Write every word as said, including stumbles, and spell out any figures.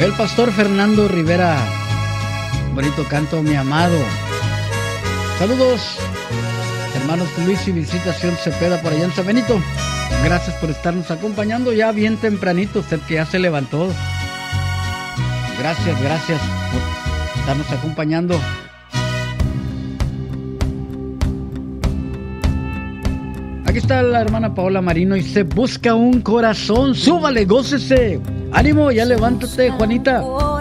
El pastor Fernando Rivera. Bonito canto, mi amado. Saludos, hermanos Luis y Visitación Cepeda por allá en San Benito. Gracias por estarnos acompañando ya bien tempranito, usted que ya se levantó. Gracias, gracias por estarnos acompañando. Aquí está la hermana Paola Marino y se busca un corazón. Súbale, gócese. Ánimo, ya levántate, Juanita.